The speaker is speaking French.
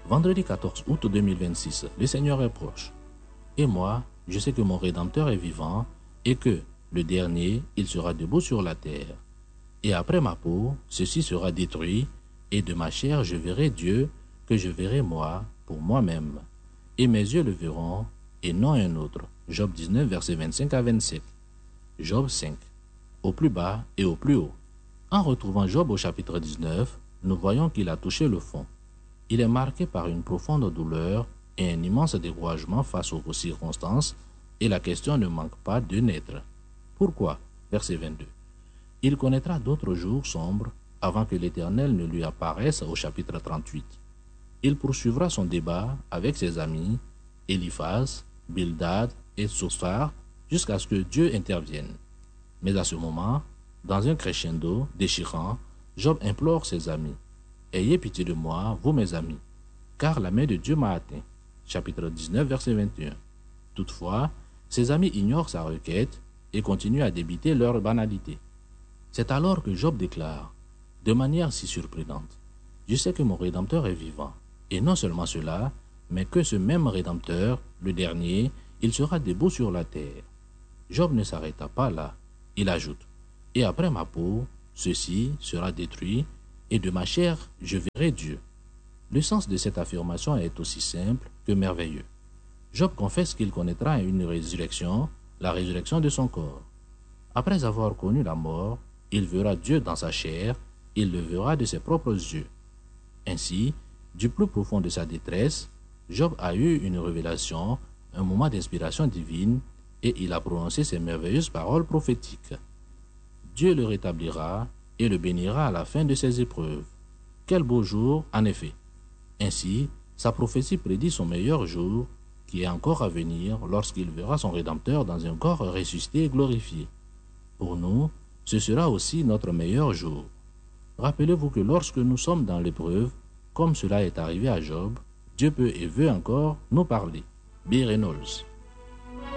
Vendredi 14 août 2026, le Seigneur est proche. Et moi, je sais que mon Rédempteur est vivant et que, le dernier, il sera debout sur la terre. Et après ma peau, ceci sera détruit, et de ma chair je verrai Dieu, que je verrai moi, pour moi-même. Et mes yeux le verront, et non un autre. Job 19, versets 25 à 27. Job 5. Au plus bas et au plus haut. En retrouvant Job au chapitre 19, nous voyons qu'il a touché le fond. Il est marqué par une profonde douleur et un immense découragement face aux circonstances, et la question ne manque pas de naître. Pourquoi? Verset 22. Il connaîtra d'autres jours sombres avant que l'Éternel ne lui apparaisse au chapitre 38. Il poursuivra son débat avec ses amis, Eliphaz, Bildad et Sophar, jusqu'à ce que Dieu intervienne. Mais à ce moment, dans un crescendo déchirant, Job implore ses amis. Ayez pitié de moi, vous mes amis, car la main de Dieu m'a atteint. Chapitre 19, verset 21. Toutefois, ses amis ignorent sa requête et continuent à débiter leur banalité. C'est alors que Job déclare, de manière si surprenante, « Je sais que mon Rédempteur est vivant, et non seulement cela, mais que ce même Rédempteur, le dernier, il sera debout sur la terre. » Job ne s'arrêta pas là. Il ajoute, « Et après ma peau, ceci sera détruit, et de ma chair je verrai Dieu. » Le sens de cette affirmation est aussi simple que merveilleux. Job confesse qu'il connaîtra une résurrection, la résurrection de son corps. Après avoir connu la mort, il verra Dieu dans sa chair, il le verra de ses propres yeux. Ainsi, du plus profond de sa détresse, Job a eu une révélation, un moment d'inspiration divine, et il a prononcé ces merveilleuses paroles prophétiques. Dieu le rétablira et le bénira à la fin de ses épreuves. Quel beau jour, en effet. Ainsi, sa prophétie prédit son meilleur jour, qui est encore à venir lorsqu'il verra son Rédempteur dans un corps ressuscité et glorifié. Pour nous, ce sera aussi notre meilleur jour. Rappelez-vous que lorsque nous sommes dans l'épreuve, comme cela est arrivé à Job, Dieu peut et veut encore nous parler. B. Reynolds.